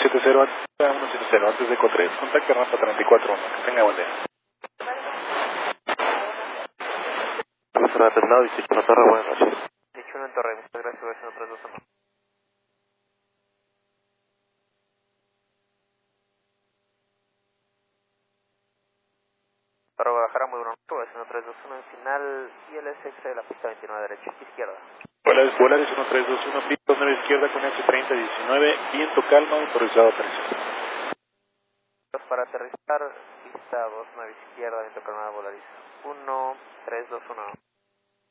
170 antes de Eco 3, contacte rampa 34-1, que tenga buen día. Atendado, 18 en Torre, buenas noches. 18 en Torre, muchas gracias, versión 321. Para Guadalajara, muy buena noche, versión 321 en final, y el SX de la pista 29 derecha, izquierda. Volaris 1321, pista 9 izquierda con H3019, viento calma, autorizado aterrizaje. Para aterrizar, pista 29 izquierda, viento calma, Volaris 1321.